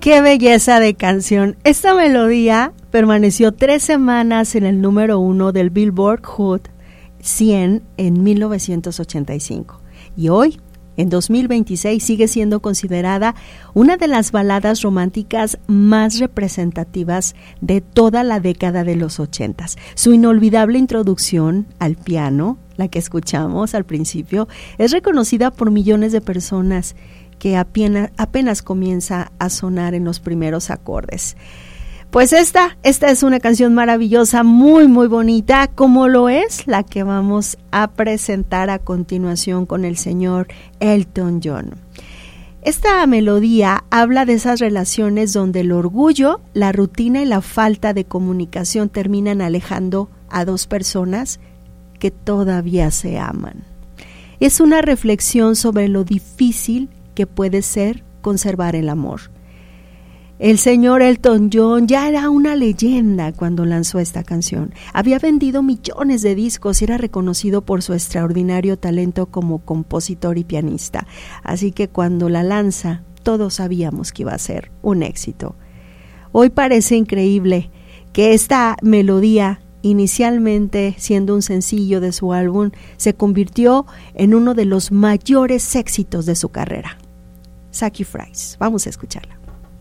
¡Qué belleza de canción! Esta melodía permaneció 3 semanas en el número 1 del Billboard Hot 100 en 1985. Y hoy, en 2026, sigue siendo considerada una de las baladas románticas más representativas de toda la década de los 80. Su inolvidable introducción al piano, la que escuchamos al principio, es reconocida por millones de personas que apenas comienza a sonar en los primeros acordes. Pues esta es una canción maravillosa, muy muy bonita, como lo es la que vamos a presentar a continuación con el señor Elton John. Esta melodía habla de esas relaciones donde el orgullo, la rutina y la falta de comunicación terminan alejando a dos personas que todavía se aman. Es una reflexión sobre lo difícil que puede ser conservar el amor. El señor Elton John ya era una leyenda cuando lanzó esta canción. Había vendido millones de discos y era reconocido por su extraordinario talento como compositor y pianista. Así que cuando la lanza, todos sabíamos que iba a ser un éxito. Hoy parece increíble que esta melodía, inicialmente siendo un sencillo de su álbum, se convirtió en uno de los mayores éxitos de su carrera. Sacrifice. Vamos a escucharla.